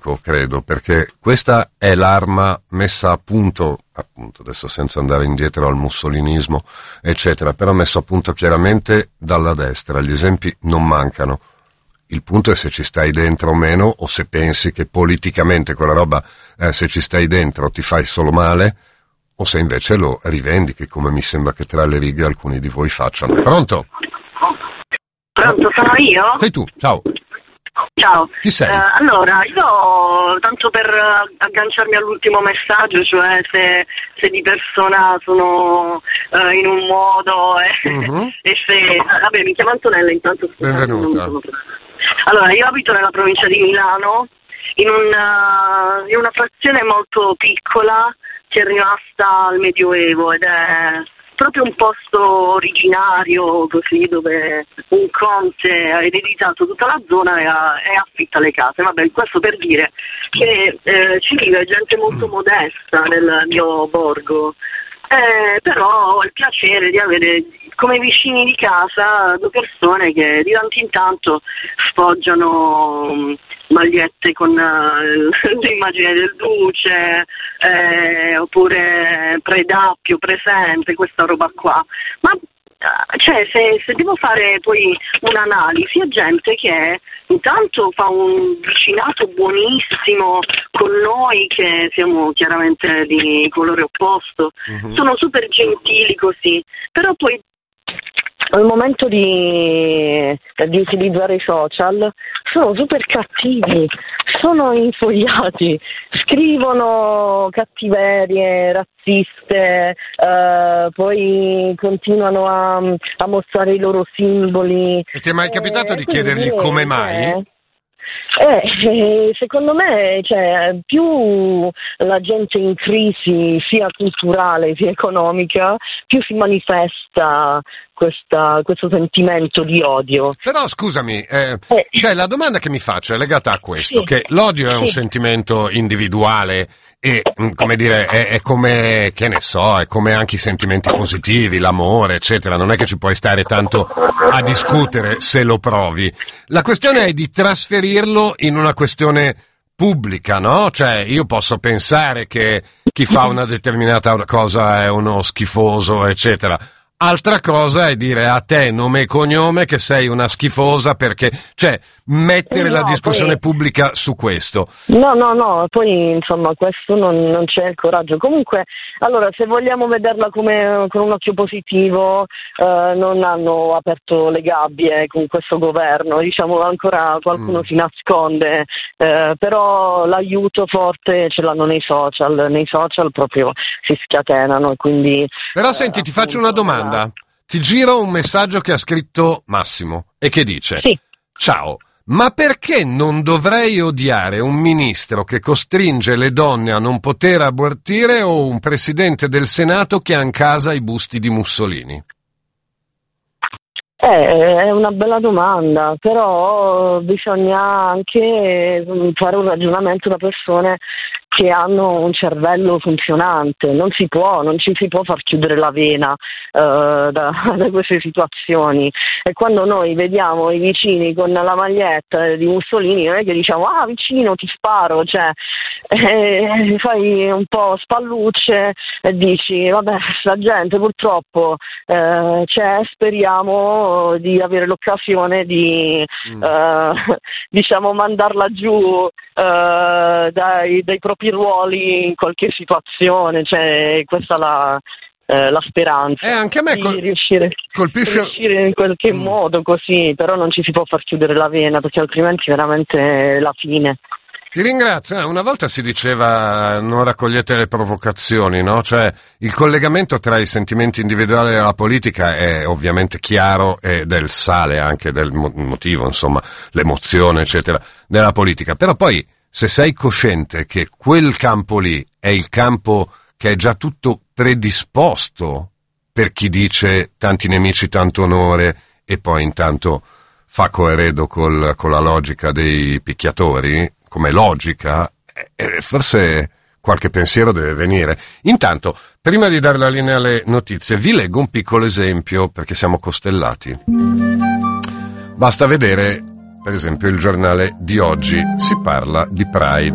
politico, credo, perché questa è l'arma messa a punto, adesso senza andare indietro al mussolinismo, eccetera, però messo a punto chiaramente dalla destra. Gli esempi non mancano. Il punto è se ci stai dentro o meno, o se pensi che politicamente quella roba, se ci stai dentro ti fai solo male, o se invece lo rivendichi, come mi sembra che tra le righe alcuni di voi facciano. Pronto? Pronto, sono io? Sei tu, ciao. Ciao. Chi sei? Allora, io, tanto per agganciarmi all'ultimo messaggio, cioè se di persona sono in un modo e se... Vabbè, mi chiamo Antonella, intanto scusate. Benvenuta. Allora, io abito nella provincia di Milano, in una frazione molto piccola che è rimasta al Medioevo ed è proprio un posto originario, così, dove un conte ha ereditato tutta la zona e affitta le case. Vabbè, questo per dire che ci vive gente molto modesta nel mio borgo, però ho il piacere di avere come vicini di casa due persone che di tanto in tanto sfoggiano magliette con l'immagine del duce, oppure predappio, presente, questa roba qua. Ma cioè, se devo fare poi un'analisi, è gente che intanto fa un vicinato buonissimo con noi che siamo chiaramente di colore opposto, sono super gentili così, però poi al momento di utilizzare i social sono super cattivi, sono infogliati, scrivono cattiverie, razziste, poi continuano a mostrare i loro simboli. E ti è mai capitato di chiedergli come mai? Secondo me, cioè, più la gente in crisi sia culturale sia economica, più si manifesta questo sentimento di odio. Però scusami, cioè la domanda che mi faccio è legata a questo, che l'odio è un sentimento individuale e, come dire, è come, che ne so, è come anche i sentimenti positivi, l'amore, eccetera. Non è che ci puoi stare tanto a discutere se lo provi. La questione è di trasferirlo in una questione pubblica, no? Cioè, io posso pensare che chi fa una determinata cosa è uno schifoso, eccetera. Altra cosa è dire a te nome e cognome che sei una schifosa, perché, cioè, mettere la discussione pubblica su questo. No, poi insomma questo non c'è il coraggio. Comunque, allora, se vogliamo vederla con un occhio positivo, non hanno aperto le gabbie con questo governo, diciamo ancora qualcuno si nasconde, però l'aiuto forte ce l'hanno nei social proprio si scatenano e quindi... Però senti, ti faccio una domanda. Ti giro un messaggio che ha scritto Massimo e che dice: sì. Ciao, ma perché non dovrei odiare un ministro che costringe le donne a non poter abortire o un presidente del Senato che ha in casa i busti di Mussolini? È una bella domanda, però bisogna anche fare un ragionamento da persone che hanno un cervello funzionante, non ci si può far chiudere la vena da queste situazioni. E quando noi vediamo i vicini con la maglietta di Mussolini, non è che diciamo vicino ti sparo, cioè fai un po' spallucce e dici vabbè, la gente purtroppo c'è, speriamo di avere l'occasione di diciamo mandarla giù dai propri ruoli in qualche situazione, cioè questa la speranza anche a me di riuscire in qualche modo così, però non ci si può far chiudere la vena perché altrimenti veramente è la fine. Ti ringrazio. Una volta si diceva non raccogliete le provocazioni, no? Cioè il collegamento tra i sentimenti individuali e la politica è ovviamente chiaro ed è il sale anche del motivo, insomma, l'emozione, eccetera, della politica. Però poi se sei cosciente che quel campo lì è il campo che è già tutto predisposto per chi dice tanti nemici, tanto onore e poi intanto fa coeredo con la logica dei picchiatori, come logica, forse qualche pensiero deve venire. Intanto, prima di dare la linea alle notizie, vi leggo un piccolo esempio perché siamo costellati. Basta vedere, per esempio, il giornale di oggi, si parla di Pride.